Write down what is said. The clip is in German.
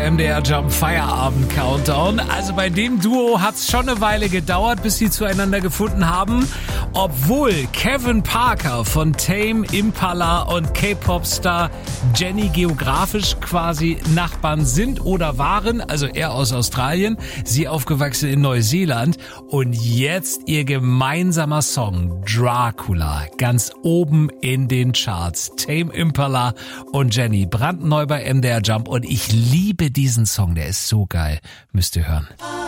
MDR Jump Feierabend Countdown. Also bei dem Duo hat's schon eine Weile gedauert, bis sie zueinander gefunden haben. Obwohl Kevin Parker von Tame Impala und K-Pop-Star Jenny geografisch quasi Nachbarn sind oder waren, also er aus Australien, sie aufgewachsen in Neuseeland. Und jetzt ihr gemeinsamer Song Dracula, ganz oben in den Charts. Tame Impala und Jenny, brandneu bei MDR Jump, und ich liebe diesen Song, der ist so geil. Müsst ihr hören.